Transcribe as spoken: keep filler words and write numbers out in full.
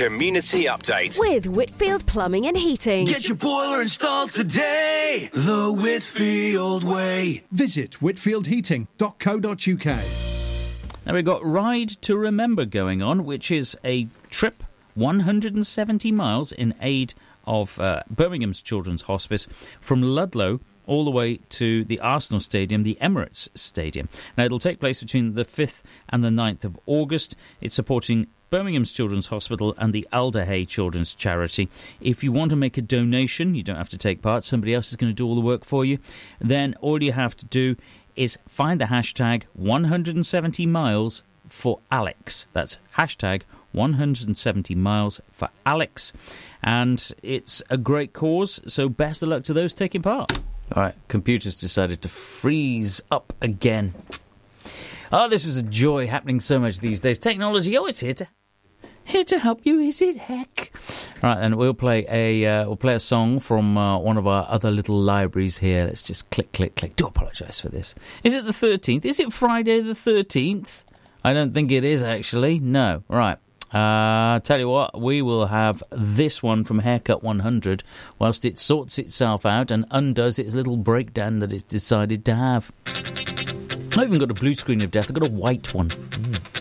Community Update with Whitfield Plumbing and Heating. Get your boiler installed today, the Whitfield way. Visit whitfield heating dot co dot uk. Now we've got Ride to Remember going on, which is a trip one hundred seventy miles in aid of uh, Birmingham's Children's Hospice from Ludlow all the way to the Arsenal Stadium, the Emirates Stadium. Now, it'll take place between the fifth and the ninth of August. It's supporting Birmingham's Children's Hospital and the Alder Hey Children's Charity. If you want to make a donation, you don't have to take part. Somebody else is going to do all the work for you. Then all you have to do is find the hashtag one hundred seventy miles for Alex. That's hashtag one hundred seventy miles for Alex. And it's a great cause, so best of luck to those taking part. All right, computers decided to freeze up again. Oh, this is a joy happening so much these days. Technology, oh, it's here to here to help you, is it? Heck. All right, then we'll play a uh, we'll play a song from uh, one of our other little libraries here. Let's just click, click, click. Do apologise for this. Is it the thirteenth? Is it Friday the thirteenth? I don't think it is, actually. No. Right. Uh, tell you what, we will have this one from Haircut one hundred whilst it sorts itself out and undoes its little breakdown that it's decided to have. I've even got a blue screen of death. I've got a white one. Mm.